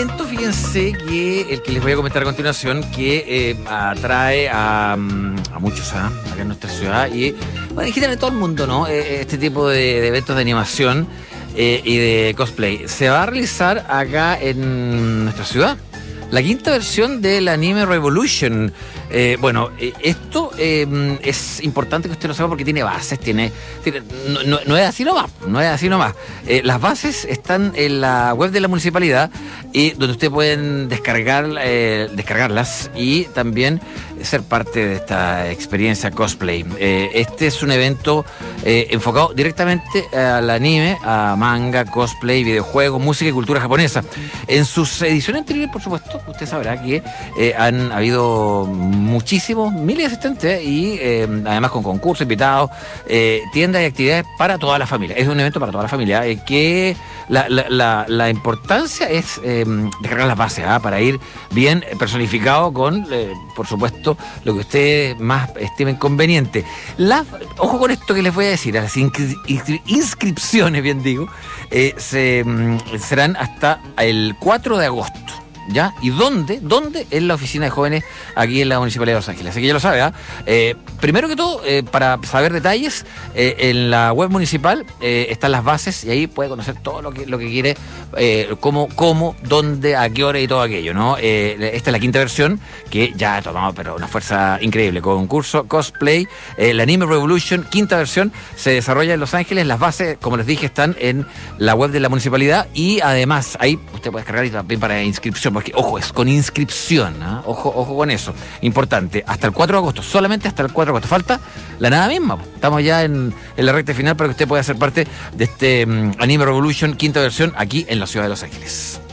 evento, fíjense, que el que les voy a comentar a continuación, que atrae a muchos acá en nuestra ciudad y, bueno, en general en todo el mundo, ¿no? Este tipo de eventos de animación y de cosplay. Se va a realizar acá en nuestra ciudad la quinta versión del Anime Revolution. Esto es importante que usted lo sepa porque tiene bases, no es así nomás. Las bases están en la web de la municipalidad y donde usted pueden descargarlas y también ser parte de esta experiencia cosplay. Este es un evento enfocado directamente al anime, a manga, cosplay, videojuegos, música y cultura japonesa. En sus ediciones anteriores, por supuesto, usted sabrá que han habido muchísimos, miles de asistentes y además con concursos, invitados, tiendas y actividades para toda la familia. Es un evento para toda la familia que la importancia es descargar las bases para ir bien personificado con, por supuesto, lo que ustedes más estimen conveniente. Ojo con esto que les voy a decir, las inscripciones, bien digo, serán hasta el 4 de agosto. ¿Ya? ¿Y dónde? ¿Dónde? En la oficina de jóvenes aquí en la Municipalidad de Los Ángeles. Así que ya lo sabe, primero que todo, para saber detalles, en la web municipal están las bases y ahí puede conocer todo lo que quiere, cómo, dónde, a qué hora y todo aquello, ¿no? Esta es la quinta versión que ya ha tomado pero una fuerza increíble. Concurso, cosplay, el Anime Revolution, quinta versión, se desarrolla en Los Ángeles. Las bases, como les dije, están en la web de la municipalidad y además ahí usted puede descargar y también para inscripción. Porque, ojo, es con inscripción, ojo con eso, importante, hasta el 4 de agosto, solamente hasta el 4 de agosto, falta la nada misma, estamos ya en la recta final para que usted pueda ser parte de este Anime Revolution, quinta versión, aquí en la ciudad de Los Ángeles.